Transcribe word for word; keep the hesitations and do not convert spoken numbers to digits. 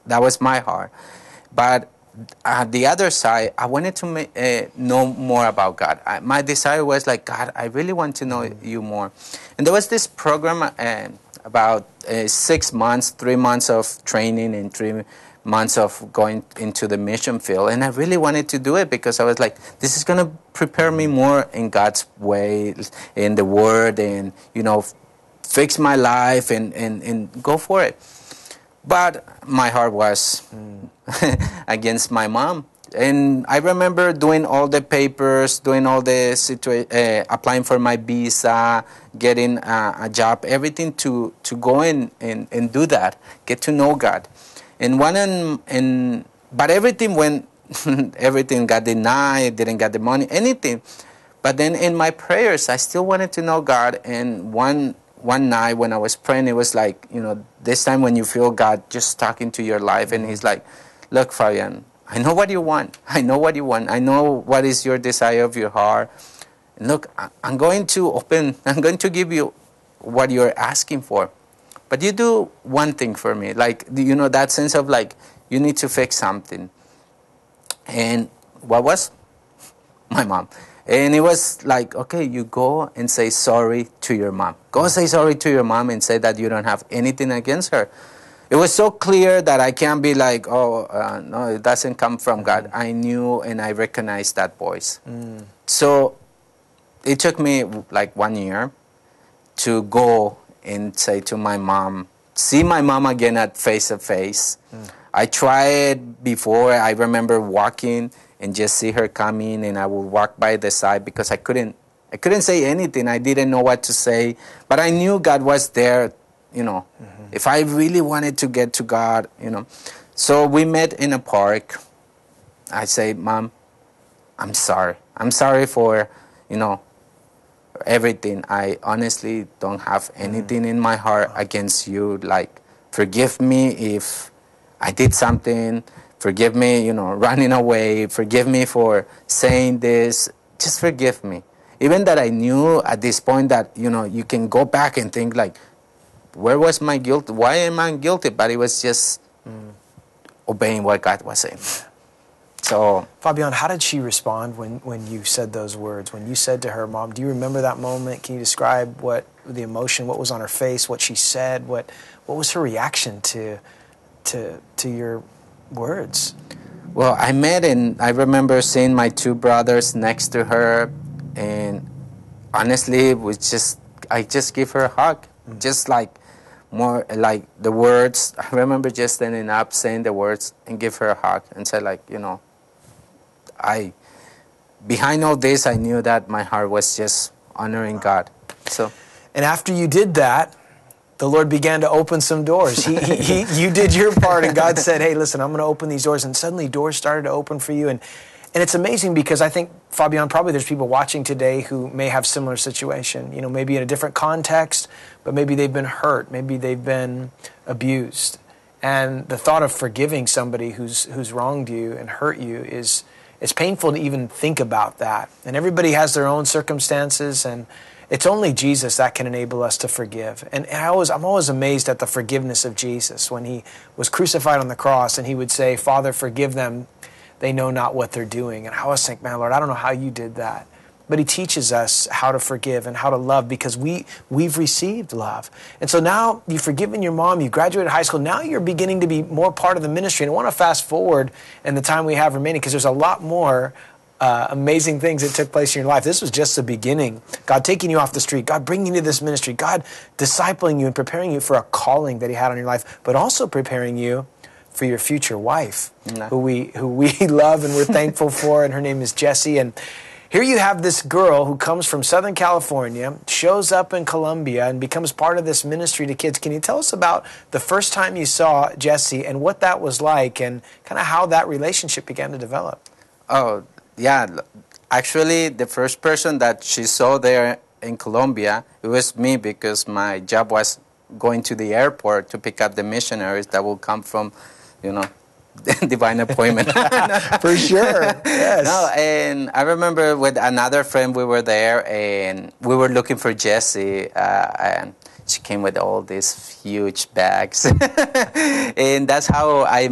that was my heart. But at the other side, I wanted to ma- uh, know more about God. I, my desire was like, God, I really want to know mm-hmm. you more. And there was this program uh, about uh, six months, three months of training and three months of going into the mission field. And I really wanted to do it because I was like, this is going to prepare me more in God's way, in the Word, and, you know, fix my life and, and, and go for it. But my heart was mm. against my mom. And I remember doing all the papers, doing all the situa- uh, applying for my visa, getting uh, a job, everything to, to go in and, and do that, get to know God. And one in, in but everything went, everything got denied, didn't get the money, anything. But then in my prayers, I still wanted to know God. And one one night when I was praying, it was like, you know, this time when you feel God just talking to your life, and He's like, look, Fabian, I know what you want. I know what you want. I know what is your desire of your heart. And look, I'm going to open, I'm going to give you what you're asking for. But you do one thing for me, like, you know, that sense of like, you need to fix something. And what was? My mom. And it was like, okay, you go and say sorry to your mom. Go say sorry to your mom and say that you don't have anything against her. It was so clear that I can't be like, oh, uh, no, it doesn't come from God. I knew and I recognized that voice. Mm. So it took me like one year to go and say to my mom, see my mom again at face-to-face. Mm. I tried before. I remember walking and just see her coming, and I would walk by the side because I couldn't I couldn't say anything. I didn't know what to say. But I knew God was there, you know, mm-hmm. if I really wanted to get to God, you know. So we met in a park. I say, Mom, I'm sorry. I'm sorry for, you know, everything. I honestly don't have anything in my heart against you. Like, forgive me if I did something. Forgive me, you know, running away. Forgive me for saying this. Just forgive me. Even that I knew at this point that, you know, you can go back and think like, where was my guilt? Why am I guilty? But it was just mm. obeying what God was saying. So, Fabian, how did she respond when, when you said those words? When you said to her, Mom, do you remember that moment? Can you describe what the emotion, what was on her face, what she said, what what was her reaction to to to your words? Well, I met and I remember seeing my two brothers next to her, and honestly, it was just I just give her a hug, mm. just like more like the words. I remember just standing up, saying the words, and give her a hug and say like, you know, I, behind all this, I knew that my heart was just honoring God. So, and after you did that, the Lord began to open some doors. He, he, he, you did your part, and God said, hey, listen, I'm going to open these doors. And suddenly doors started to open for you. And, and it's amazing because I think, Fabian, probably there's people watching today who may have similar situation, you know, maybe in a different context, but maybe they've been hurt, maybe they've been abused. And the thought of forgiving somebody who's who's wronged you and hurt you is it's painful to even think about that. And everybody has their own circumstances, and it's only Jesus that can enable us to forgive. And I always, I'm always amazed at the forgiveness of Jesus when He was crucified on the cross and He would say, Father, forgive them. They know not what they're doing. And I always think, man, Lord, I don't know how you did that. But He teaches us how to forgive and how to love because we, we've received love. And so now you've forgiven your mom, you graduated high school, now you're beginning to be more part of the ministry. And I want to fast forward in the time we have remaining because there's a lot more uh, amazing things that took place in your life. This was just the beginning. God taking you off the street, God bringing you to this ministry, God discipling you and preparing you for a calling that He had on your life, but also preparing you for your future wife, no. who we who we love and we're thankful for, and her name is Jessie. And here you have this girl who comes from Southern California, shows up in Colombia, and becomes part of this ministry to kids. Can you tell us about the first time you saw Jessie and what that was like and kind of how that relationship began to develop? Oh, yeah. Actually, the first person that she saw there in Colombia, it was me because my job was going to the airport to pick up the missionaries that will come from, you know, divine appointment. For sure. Yes. No, and I remember with another friend we were there and we were looking for Jessie, uh, and she came with all these huge bags. And that's how I